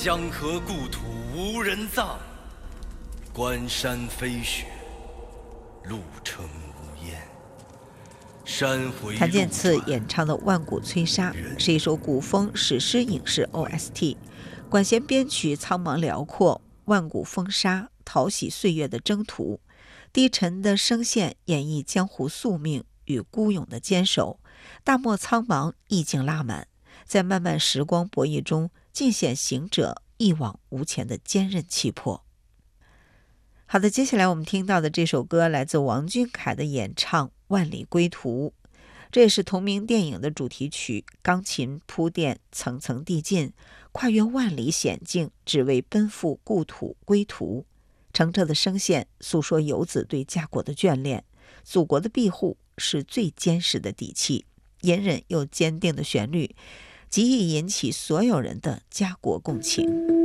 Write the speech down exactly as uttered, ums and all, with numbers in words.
江河故土无人葬，关山飞雪，路程无烟。山回谭健次路转演唱的《万古催沙》是一首古风史诗影视 O S T， 管弦编曲苍茫辽阔，万古风沙，淘洗岁月的征途。低沉的声线演绎江湖宿命与孤勇的坚守，大漠苍茫，意境拉满，在漫漫时光博弈中尽显行者一往无前的坚韧气魄。好的，接下来我们听到的这首歌来自王俊凯的演唱《万里归途》，这也是同名电影的主题曲，钢琴铺垫层层递进，跨越万里险境，只为奔赴故土归途。澄澈的声线诉说游子对家国的眷恋，祖国的庇护是最坚实的底气，隐忍又坚定的旋律，极易引起所有人的家国共情。